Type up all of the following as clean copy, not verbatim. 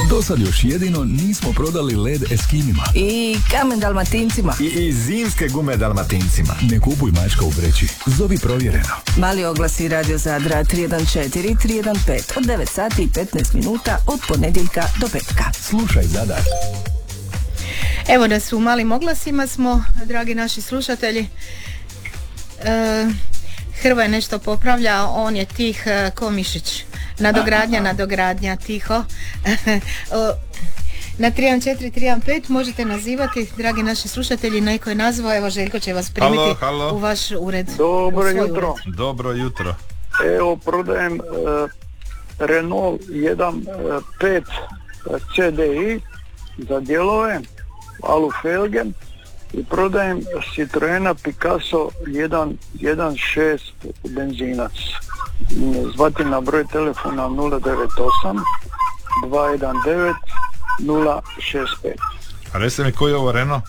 Dosad još jedino nismo prodali led Eskimima. I kamen Dalmatincima. I zimske gume Dalmatincima. Ne kupuj mačka u vreći. Zovi provjereno. Mali oglasi Radio Zadra 314 315 od 9 sati i 15 minuta od ponedjeljka do petka. Slušaj Zadar. Evo nas u malim oglasima smo, dragi naši slušatelji. Hrvoje nešto popravlja, on je tih ko mišić. Nadogradnja, tiho. Na 314-315 možete nazivati, dragi naši slušatelji, neko je nazvao, evo Željko će vas primiti u vaš ured. Dobro jutro. Ured. Dobro jutro. Evo, prodajem Renault 1.5 CDI za dijelove, alufelge, i prodajem Citroena Picasso 1.6 benzinac. Zvati na broj telefona 098 219 065. A recite mi koji je ovo Renault?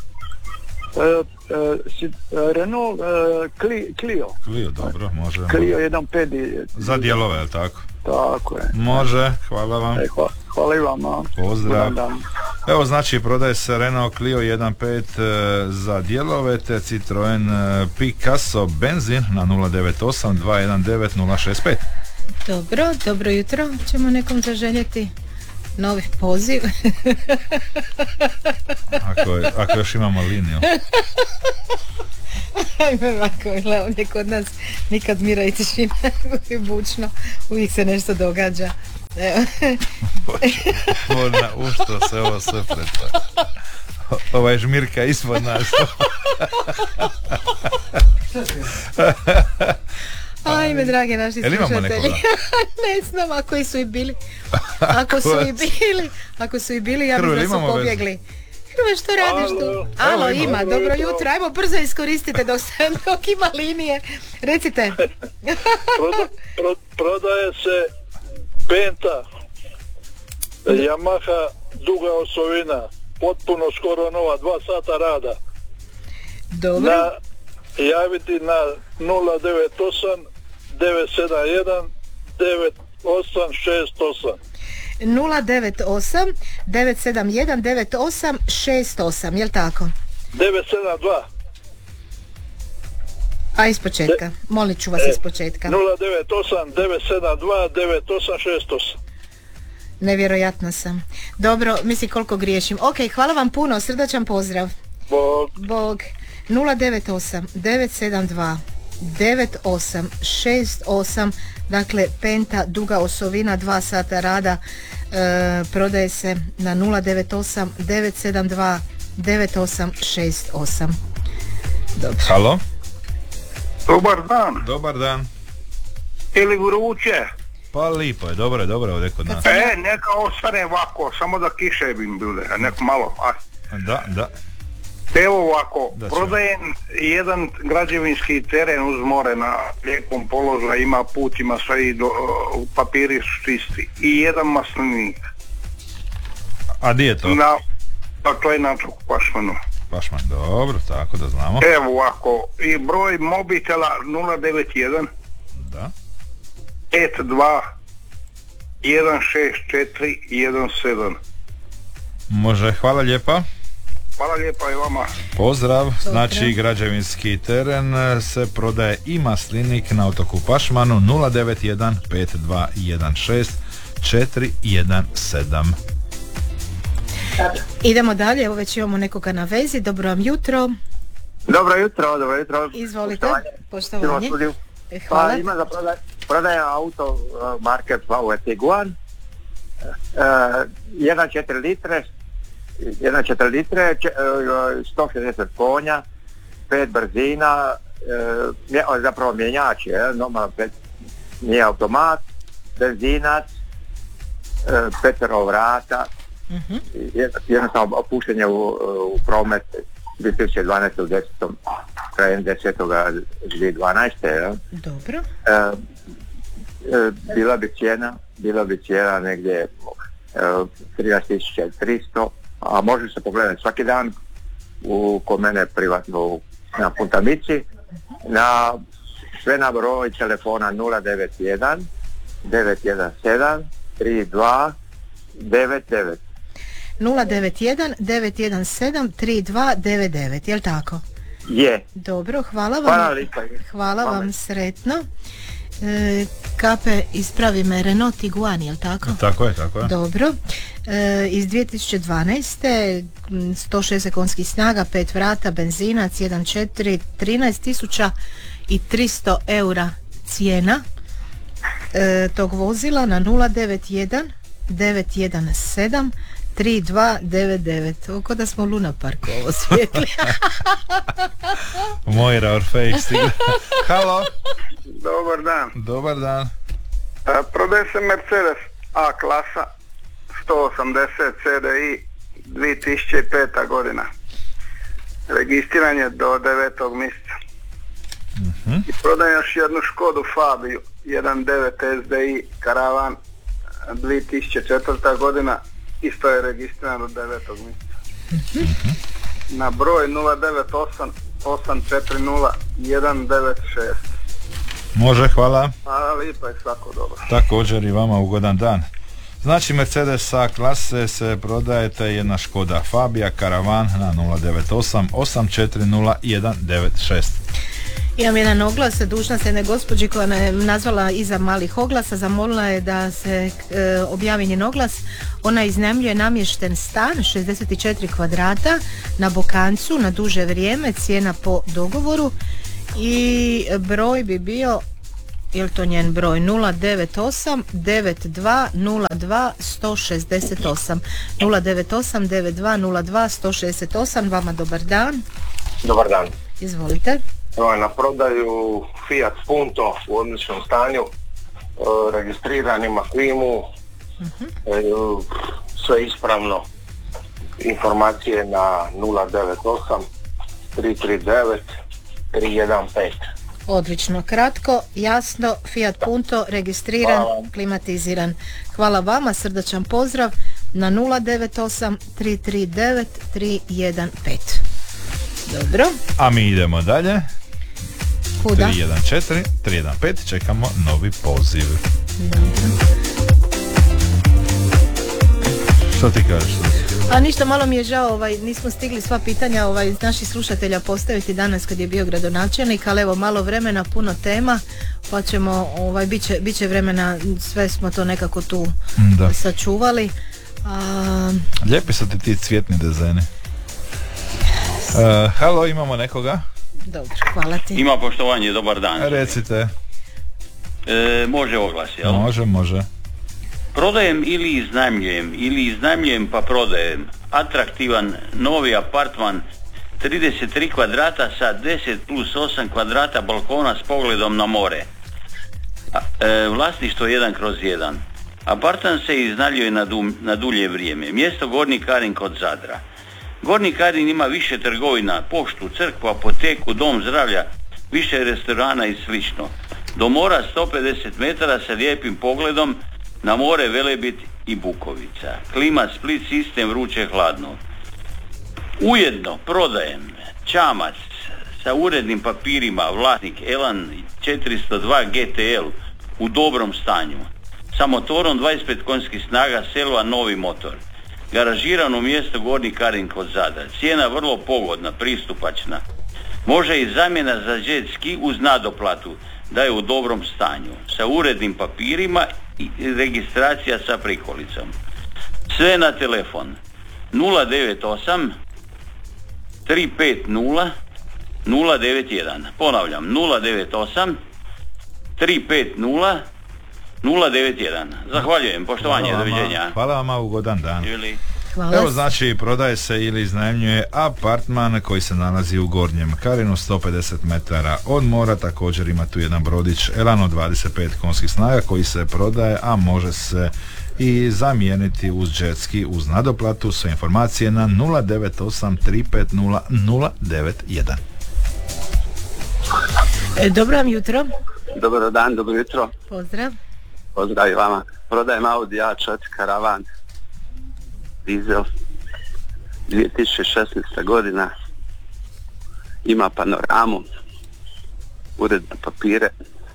Renault Clio. Clio, dobro, može. Clio 1.5 za dijelove, je li tako? Tako je. Može, hvala vam. Hvala i vama. Pozdrav. Evo, znači prodaje se Renault Clio 1.5 za dijelove te Citroen Picasso benzin na 098 219 065. Dobro jutro. Ćemo nekom zaželjeti novi poziv. ako još imamo liniju. Ajme ovako, ovdje kod nas nikad mira i tišina, je bučno, uvijek se nešto događa. U što se ovo sve pretvara. Ova je žmirka ispod nas. Ajme, dragi naši slušatelji. Ne znam, ako su i bili. Ako su i bili, ja bih da su pobjegli. Hrvoje, što radiš tu? Alo, ima, dobro jutro. Ajmo brzo iskoristite dok ima linije. Recite. Prodaje se Penta Yamaha duga osovina, potpuno skoro nova, 2 sata rada. Dobro. Javiti na 098 971 9868. 098 971 9868, jel tako? 972. A iz početka, molit ću vas iz početka. 098 972 9868. Nevjerojatna sam. Dobro, misli koliko griješim. Ok, hvala vam puno, srdačan pozdrav. Bog. 098 972 9868, dakle Penta duga osovina, 2 sata rada, prodaje se na 098 972 9868. Dobro. Halo? Dobar dan. Ili vruće? Pa lipo je, dobro ovdje kod nas. Neka ostane ovako, samo da kiše bi im bile, neko malo. Da. Evo ovako, prodajem jedan građevinski teren uz more na lijepom položaju, ima put, ima sve i papiri su čisti. I jedan maslinik. A di je to? To je na otoku Pašmanu. Pašman, dobro, tako da znamo. Evo ovako, i broj mobitela 091 da 52 16417. Može, hvala lijepa. Hvala lijepa i vama. Pozdrav. Znači građevinski teren se prodaje i maslinik na otoku Pašmanu 091 5216 417. Idemo dalje, evo već imamo nekoga na vezi. Dobro vam jutro. Dobro jutro. Izvolite, poštovanje. Hvala. Pa ima za prodaje auto marke VW Tiguan 1.4 litre 160 konja, 5 brzina, zapravo mjenjač je, normalno nije automat, benzinac, peterov vrata, jednostavno opuštenje u promet 2012. u 10. krajem 10. 2012. Dobro. Bila bi cijena negdje 13.300, a može se pogledati svaki dan kod mene privatno na Puntamici, na sve na broj telefona 091 917 3299. 091 917 3299, jel tako? Je. Dobro, hvala vam. Hvala vam, sretno. Kape, ispravi me, Renault Tiguan, jel tako? Tako je. Dobro. Iz 2012. 160 konjskih snaga, 5 vrata, benzinac, 1.4, 13.300 eura cijena tog vozila na 091 917 3299. Oko da smo u Luna Parku ovo svijetli. Mojra Orfej stigla. Halo. Dobar dan. Dobar dan. Prodaje se Mercedes A klasa 180 CDI 2005. godina. Registriran je do 9. mjeseca. I prodajem još jednu Škodu Fabiju 1.9 SDI karavan 2004. godina, isto je registriran do 9. mjeseca. Na broj 098 840 196. Može, hvala. Hvala lijepa i svako dobro. Također i vama ugodan dan. Znači Mercedes A klase se prodajete jedna Škoda Fabija karavan na 098 840 196. Imam jedan oglas, dužna se jedne gospođi koja me nazvala iza malih oglasa, zamolila je da se objavi njen oglas. Ona iznajmljuje namješten stan 64 kvadrata na Bokancu na duže vrijeme, cijena po dogovoru i broj bi bio, je li to njen broj, 098 9202 168 098 9202 168. Vama dobar dan. Dobar dan. Izvolite. Na prodaju Fiat Punto u odličnom stanju, registriran, ima klimu, sve ispravno. Informacije na 098 339 315. Odlično, kratko, jasno, Fiat Punto, registriran, klimatiziran. Hvala vama, srdačan pozdrav na 098 339 315. Dobro. A mi idemo dalje. Kuda? 314 315, čekamo novi poziv. Dobro. Što ti kažeš? A ništa, malo mi je žao, nismo stigli sva pitanja naših slušatelja postaviti danas kad je bio gradonačelnik, ali evo malo vremena, puno tema, pa ćemo, bit će vremena, sve smo to nekako tu sačuvali. Lijepi su ti cvjetni dizajni. Halo, imamo nekoga? Dobro, hvala ti. Ima poštovanje, dobar dan. Recite. Može oglas, jel? Može. Prodajem ili iznajmljujem pa prodajem atraktivan novi apartman 33 kvadrata sa 10 plus 8 kvadrata balkona s pogledom na more. Vlasništvo 1/1. Apartman se iznajmljuje na dulje vrijeme. Mjesto Gornji Karin kod Zadra. Gornji Karin ima više trgovina, poštu, crkvu, apoteku, dom zdravlja, više restorana i slično. Do mora 150 metara sa lijepim pogledom na more Velebit i Bukovica. Klima, Split, sistem vruće hladno. Ujedno prodajem čamac sa urednim papirima, vlasnik Elan 402 GTL u dobrom stanju. Sa motorom 25 konjskih snaga, Selva novi motor. Garažiran u mjestu Gornji Karin kod Zadra. Cijena vrlo pogodna, pristupačna. Može i zamjena za jet ski uz nadoplatu, da je u dobrom stanju. Sa urednim papirima i registracija sa prikolicom. Sve na telefon 098 350 091. Ponavljam, 098 350 091. Zahvaljujem, poštovanje, doviđenja. Hvala vama, ugodan dan. Hvala. Evo, znači prodaje se ili iznajmljuje apartman koji se nalazi u Gornjem Karinu, 150 metara od mora. Također ima tu jedan brodić Elan od 25 konjskih snaga koji se prodaje, a može se i zamijeniti uz jet ski uz nadoplatu. Sve informacije na 098 350 091. Dobro vam jutro. Dobar dan, dobro jutro. Pozdrav. Pozdrav i vama. Prodajem Audi A4 karavan dizel 2016. godina, ima panoramu, uredne papire,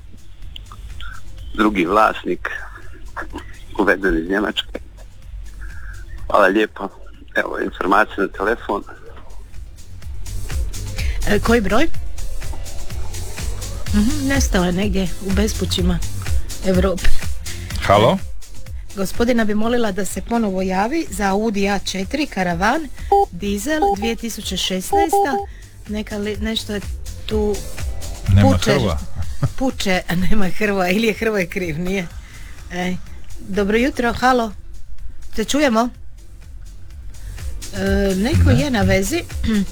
drugi vlasnik, uveden iz Njemačke. Hvala lijepo, Evo, informacija na telefon. Koji broj? Nestao je negdje u bespućima Europe. Halo? Gospodina bi molila da se ponovo javi za Audi A4 Karavan dizel 2016. Nešto je tu Nema Hrva. Puče, a nema Hrva, ili je Hrvoje kriv, nije. Dobro jutro, halo. Se čujemo? Neko je na vezi.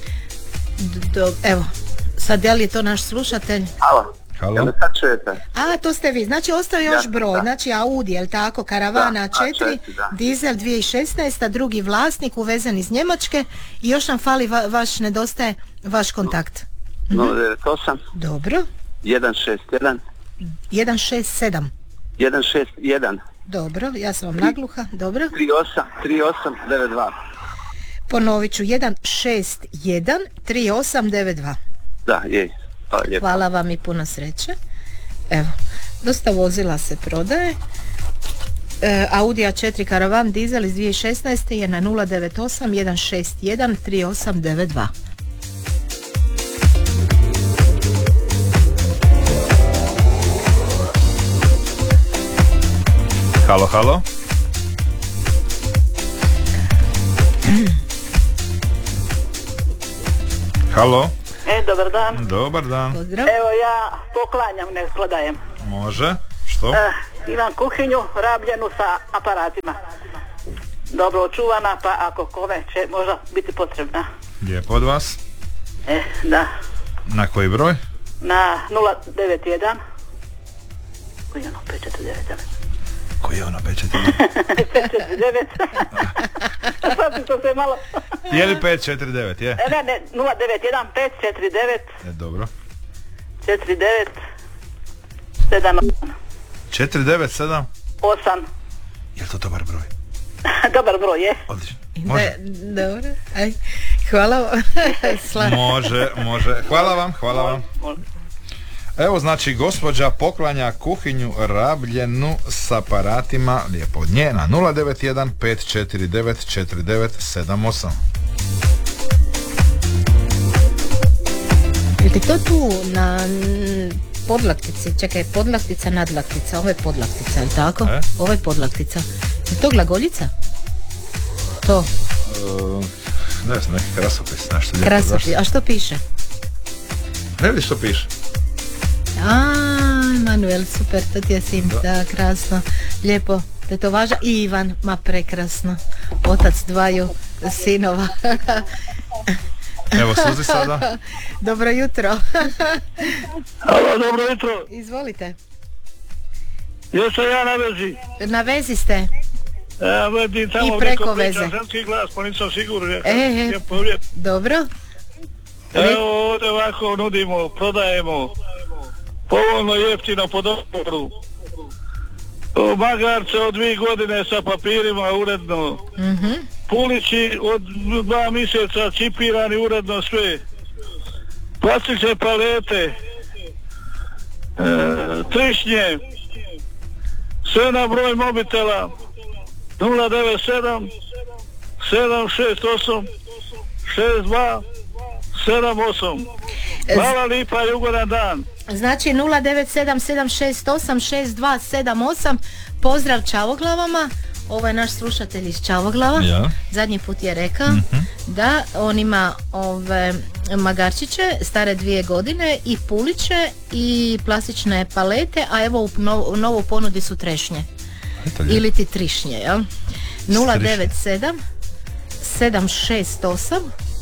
Evo, sad je li je to naš slušatelj? Halo. Jel me sad čujete? A, to ste vi. Znači, ostao još broj. Znači, Audi, jel tako? Karavana A4, dizel 2016, drugi vlasnik, uvezen iz Njemačke i još nam fali nedostaje vaš kontakt. 098. Dobro. 161. 167. 161. Dobro, ja sam vam nagluha. Dobro. 3892. Ponovit ću, 161 3892. Da, je. Hvala vam i puno sreće. Evo, dosta vozila se prodaje. Audi A4 Karavan dizel iz 2016. je na 098 161 3892. Halo, halo. Halo. Dobar dan. Dobar dan. Pozdrav. Evo ja poklanjam, ne prodajem. Može. Što? Imam kuhinju rabljenu sa aparatima. Dobro očuvana, pa ako kome će možda biti potrebna. Lijepo od vas. Da. Na koji broj? Na 091. Koji je ono 549? Koji je ono 549? 549. Sasvim to se malo... Je li 549, je? Ne, 091 549. Dobro. 49 78. 497? 8. Je li to dobar broj? Dobar broj, je. Odlično. Može. Dobro. Aj, hvala vam. Može. Hvala vam. Evo, znači, gospođa poklanja kuhinju rabljenu s aparatima, lijepo od nje, na 091 549 4978. Je li to tu na podlaktici? Čekaj, podlaktica, nadlaktica, ovo je podlaktica, je li tako? Ovo je podlaktica. Je to glagoljica? To? Ne znam, neki krasopis, nešto lijepo. Krasopis, a što piše? Ne vidiš što piše? Manuel, super, to ti je sin, da, krasno, lijepo, tetovaža i Ivan, ma prekrasno, otac dvaju sinova. Evo, Suzi sada. Dobro jutro. Halo, dobro jutro. Izvolite. Jesam ja na vezi. Na vezi ste. I preko veze. Ženski glas, pa nisam siguran. Dobro. Evo ovdje ovako nudimo, prodajemo povoljno, jeftino, po dogovoru. Magarce od 2 godine sa papirima uredno. Pulići od 2 mjeseca čipirani uredno sve. Plastične palete, trišnje, sve na broj mobitela 097 768 62 78. Hvala lipa i ugodan dan. Znači 09776862278. Pozdrav Čavoglavama. Ovo je naš slušatelj iz Čavoglava. Zadnji put je rekao da on ima ove magarčiće stare 2 godine i puliće i plastične palete, a evo u novoj ponudi su trešnje. Ili ti trišnje, jel? 097 768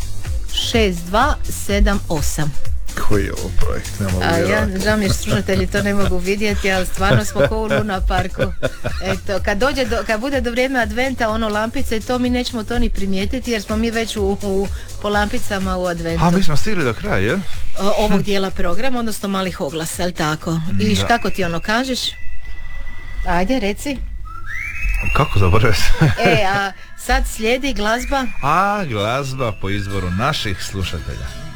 6278. Koji je ovo projekt? Ne mogu vjerovati. Žao mi je slušatelji to ne mogu vidjeti, ali stvarno smo ko u Luna parku. Eto, kad bude do vrijeme adventa, ono lampice i to mi nećemo to ni primijetiti jer smo mi već po lampicama u adventu. A mi smo stigli do kraja, jel? Ovog dijela programa, odnosno malih oglasa, jel tako? I kako ti ono kažeš? Ajde, reci. Kako zaboravio sam? A sad slijedi glazba. Glazba po izboru naših slušatelja.